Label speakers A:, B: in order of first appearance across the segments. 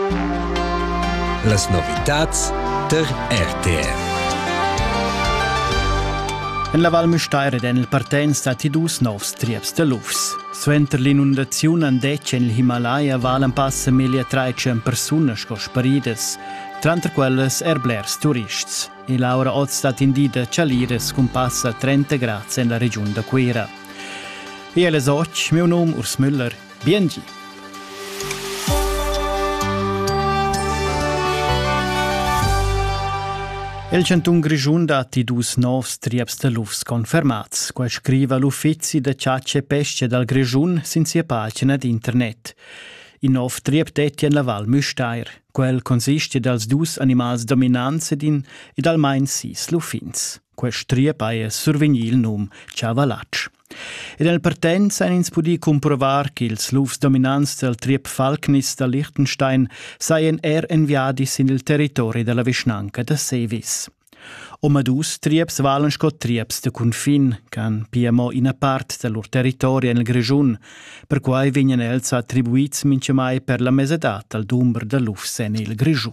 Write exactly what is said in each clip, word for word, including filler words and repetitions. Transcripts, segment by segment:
A: Las novitats der R T F.
B: En la Val Müstaire den il partenz stati dus novs triebs de lufs. Suenter l'inundazione andecce in l'Himalaya valen passa mille trecento persone sco sparides, tranter quelles erblers turists. E l'aura od stat indida cialires cum passa trenta gradi in la regione de Quera. E alle soc, mio nome Urs Müller, biengi. El centun Grischun dati dus novs triebs de lufs confermats, quai scriva l'uffizi de Ciacce Pesce dal Grischun sin sia pagina d'internet. In nov trieb detti en la Val Müstair, quel consiste dals dus animals dominants ed in ed almain sis lufins. Quest trieb aia survegni il num Ciavalatsch. Ed el partenz ein ins pudi comprovar che ils lufs dominants del trieb Falknis da Liechtenstein seien er enviadis in il territori della Vischnanca de Sevis. Omadus triebs valen sco triebs de confin, can piemo in a part del lor territorio en il Grischun, per quai vignen els attribuits mince mai per la mesedat al dumber de lufs en il Grischun.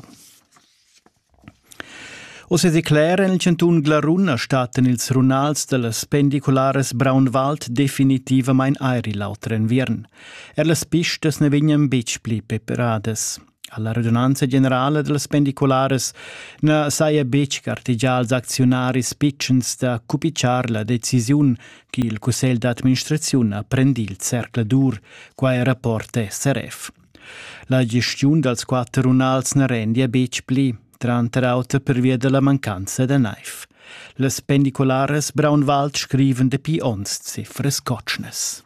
B: O se declara nel centun Glaruna staten ils runals de las pendiculares Braunwald definitivamain aeri lauter en viern. Er las pistes ne vignen becpli peperades. Alla radunanza generale de las pendiculares ne saia bec cartigials accionaris pitchens da cupiciar la decisiun che il Cussel d'administrazione apprendi il cercle dur quae rapporta S R F. La gestiun dels quattro runals ne rendi a becpli, tranter auter per via della mancanza de naif. Les pendiculares Braunwald scriven de pi ons cifres cotschnes.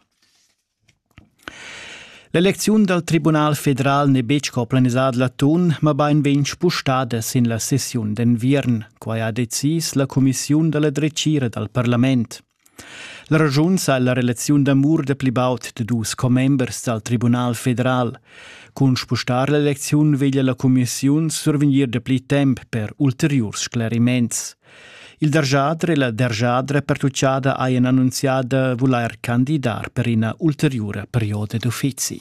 B: L'elezione del Tribunal Federal ne bec coplanisad la tun, ma bain ben spustades in la sessione d'enviern, quai ha decis la Commissione della Drecira del Parlament. La ragione sa la relazione d'amur de plibaut de dus comembers del Tribunal Federal. Con spustar l'elezione veglia la Commissione survenir de pli temp per ulteriors sclariments. Il Derjadre e la Derjadre pertucciada haien annunziada voler candidar per una ulteriore periodo d'uffizi.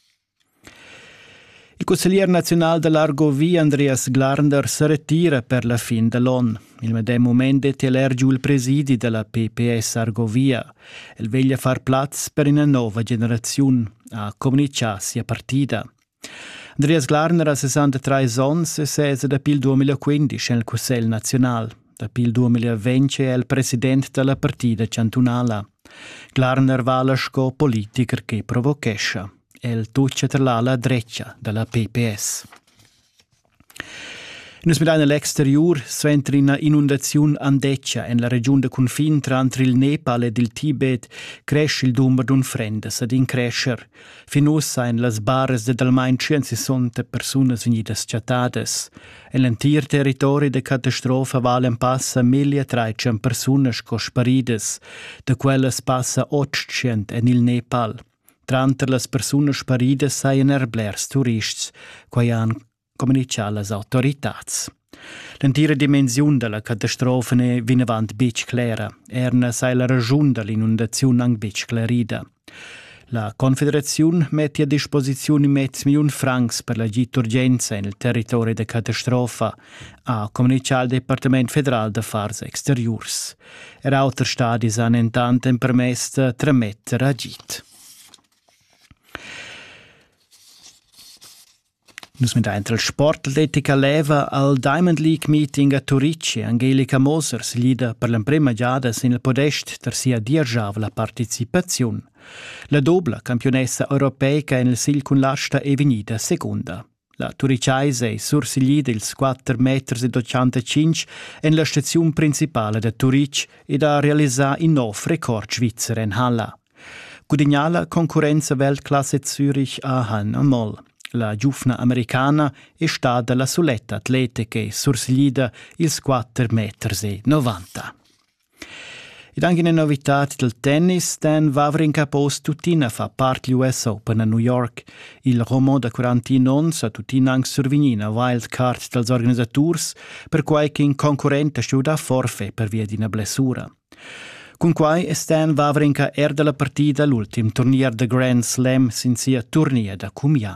B: Il consigliere nazionale dell'Argovia Andreas Glarner si ritira per la fin dell'on. Il medem moment è elergiu il presidi della P P S Argovia. El veglia far plaz per una nuova generazione a comunicare sia partita. Andreas Glarner ha sessantatré sons e sesa da pil duemilaquindici nel Cussel Nazional. Da pil duemilaventi è il presidente della partita cantunala. Glarner vala sco politiker che provocescia. El tuccia tra l'ala dreccia della P P S. Nus mit l'exterior sventr una inundazione andeccia en la regione de confin tra il Nepal ed il Tibet cresce il numero d'un frendes ad increscer. Finus sain las barres de dalmain centosessanta personas venidas chattades. En l'entir territori de catastrofa valen passa mille trecento personas co sparides, de quelles passa ottocento en il Nepal. Tranter las personas sparides saien erblers turists, quai han comunicare las autoritats. L'entira dimensione della catastrofa ne vinavant bec clara, erna sai la ragione dell'inundazione ang bec clarida. La Confederazione mette a disposizione mezzo milione francs per la gita urgenza nel territorio de catastrofa, a comunicare il Departamento Federale de Affars Exteriors. Er auter stadis han entanten permess de tramettere a gita. Nus mit eintra il sportatletica leva al Diamond League meeting a Turicci. Angelica Moser si lida per la prima giada sin il podest ter sia dirgiava la partecipazione. La dobla campionessa europeica in il sil con l'asta è venuta seconda. La Turicciaise sursilida ils quattro metri e ottantacinque in la stazione principale da Turicci ed ha realizzato il nuovo record svizzero in Halla. Gudignala concorrenza Weltklasse Zürich a Han Moll. La giufna americana è stata la soletta atletica e sursilida ils quattro metri e novanta. Ed anche in novità del tennis, Dan Wawrinka post tutina fa parte l'U S Open a New York. Il Romo da quarantinove sa tutina anche survenina wildcard dels organisators per quai che in concorrente sciuda forfe per via di una blessura. Con quai Stan Wawrinka erda la partita all'ultim turnier de Grand Slam sin sia turnier da Cumia.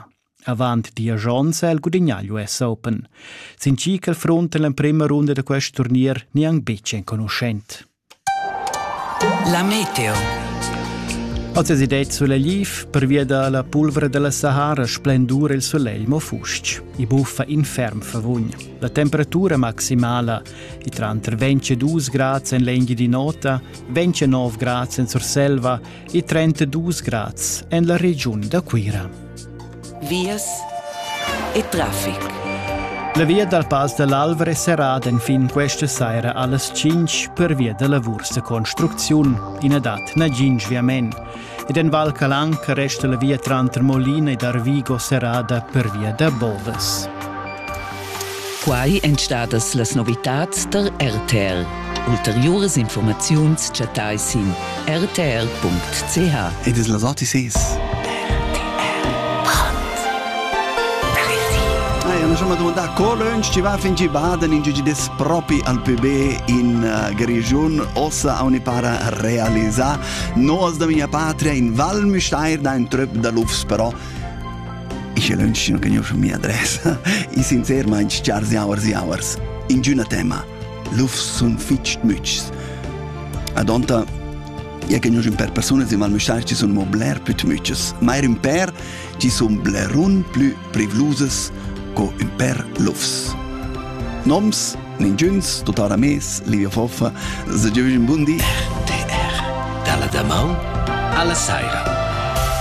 B: Avant di agionza il guadagnare l'U S Open. Sinci che il fronte nella prima ronda di questo turnier neanche becce in conoscente.
A: La meteo.
B: Oggi si detto sulla Liv, per via della polvere della Sahara, splendura il soleil mo fusc. I buffa inferm favugna. La temperatura maximale è tra ventidue gradi in Lenghi di Nota, ventinove gradi in Surselva e trentadue gradi in la regione d'Aquira.
A: Vias e traffic.
B: La via dal Pas dell'Alvere sarà in fin questa sera alle cinque per via della lavori di costruzione, in adat na ginge viamen. Ed in Val Calanca resta la via tra Molina e Arvigo serada per via da Boves.
A: Quai entstadas las novitats der R T R. Ulteriores informaziuns chatai sin r t r punct c h.
C: Ed es las otises. Non so, ma domanda, come ci va fin ci baden in giudice des propi al P B in uh, Grigion, ossa a un'ipara realizzare. Nos da mia patria in Val Müstair da un trupp da Lufs, però ich lunch che io mia adressa. I sincer ma in charzi hours e hours. In giuna tema, Lufs sun fitcht mütsch. Adonta ja che io per persone in Val Müstair ci sono mobler più mütches, ma in per ci sono blerun più privluses co un per Lufs. Noms, ninguns, tuttora mes, Livia Foffa, se giugen buon di.
A: R T R, dalla Damau alla Saira.